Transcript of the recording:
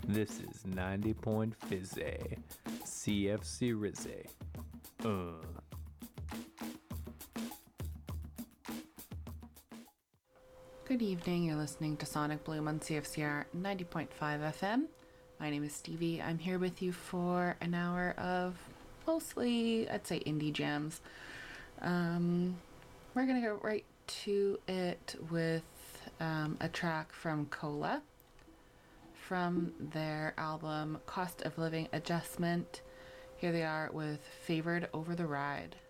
This is 90 Point Fizzy, CFC Rizzy. Good evening, you're listening to Sonic Bloom on CFCR 90.5 FM. My name is Stevie. I'm here with you for an hour of mostly, I'd say, indie jams. We're going to go right to it with a track from Cola from their album Cost of Living Adjustment. Here they are with Favored Over the Ride.